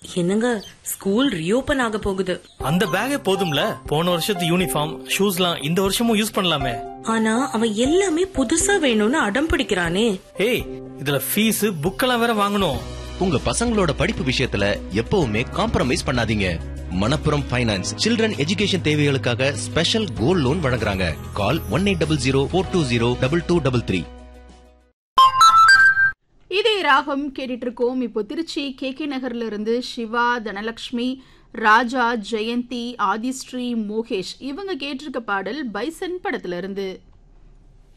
என்னங்க, school reopen ஆக போகுது. அந்த பேக்கே போதும்ல, போன வருஷத்து யூனிஃபார்ம் ஷூஸ்லாம் இந்த வருஷமும் யூஸ் பண்ணலாமே. ஆனா அவன் எல்லாமே புதுசா வேணும்னு அடம் பிடிக்கிறானே. ஏய், இதுல ஃபீஸ் புக்கெல்லாம் வேற வாங்கணும். உங்க பசங்களோட படிப்பு விஷயத்துல எப்பவுமே காம்ப்ரமைஸ் பண்ணாதீங்க. மணப்புரம் ஃபைனான்ஸ் சில்ட்ரன் எஜுகேஷன் தேவைகளுக்காக ஸ்பெஷல் கோல்ட் லோன் வழங்குறாங்க. கால் 1800420223. இதே ராகம் கேட்டுட்டு இருக்கோம். இப்போ திருச்சி KK நகர்ல இருந்து சிவா, தனலட்சுமி, ராஜா, ஜெயந்தி, ஆதிஸ்ரீ, மோகேஷ் இவங்க கேட்டிருக்க பாடல் பைசன் படத்துல இருந்து.